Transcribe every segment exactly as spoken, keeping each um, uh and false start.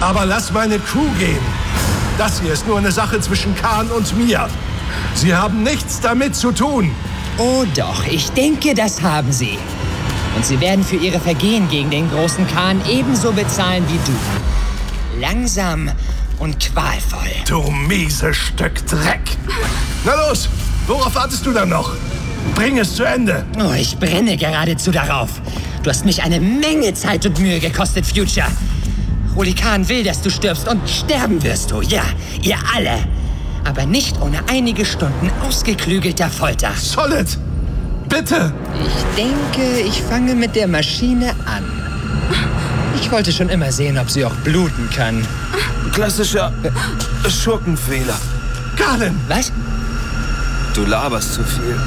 Aber lass meine Crew gehen. Das hier ist nur eine Sache zwischen Khan und mir. Sie haben nichts damit zu tun. Oh doch, ich denke, das haben sie. Und sie werden für ihre Vergehen gegen den großen Khan ebenso bezahlen wie du. Langsam und qualvoll. Du mieses Stück Dreck. Na los, worauf wartest du dann noch? Bring es zu Ende. Oh, ich brenne geradezu darauf. Du hast mich eine Menge Zeit und Mühe gekostet, Future. Ruli Khan will, dass du stirbst und sterben wirst du, ja, ihr alle. Aber nicht ohne einige Stunden ausgeklügelter Folter. Solid, bitte. Ich denke, ich fange mit der Maschine an. Ich wollte schon immer sehen, ob sie auch bluten kann. Klassischer Schurkenfehler. Galen! Was? Du laberst zu viel.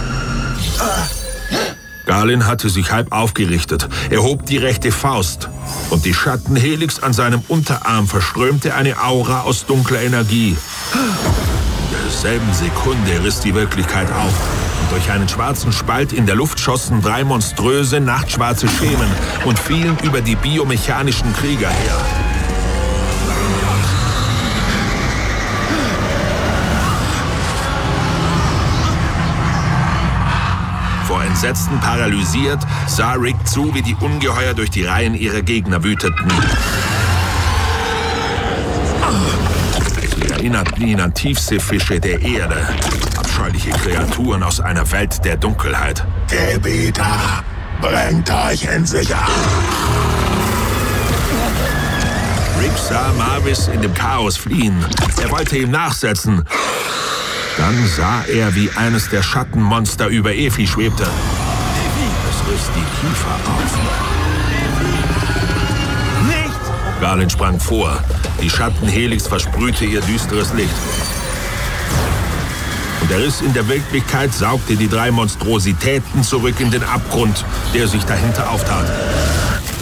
Galen hatte sich halb aufgerichtet. Er hob die rechte Faust. Und die Schattenhelix an seinem Unterarm verströmte eine Aura aus dunkler Energie. In derselben Sekunde riss die Wirklichkeit auf. Und durch einen schwarzen Spalt in der Luft schossen drei monströse, nachtschwarze Schemen und fielen über die biomechanischen Krieger her. Vor Entsetzen paralysiert, sah Rick zu, wie die Ungeheuer durch die Reihen ihrer Gegner wüteten. Sie erinnerten ihn an Tiefseefische der Erde, abscheuliche Kreaturen aus einer Welt der Dunkelheit. Gebieter, bringt euch in Sicherheit. Rick sah Marvis in dem Chaos fliehen. Er wollte ihm nachsetzen. Dann sah er, wie eines der Schattenmonster über Efi schwebte. Es riss die Kiefer auf. Nicht! Galen sprang vor. Die Schattenhelix versprühte ihr düsteres Licht. Und der Riss in der Wirklichkeit saugte die drei Monstrositäten zurück in den Abgrund, der sich dahinter auftat.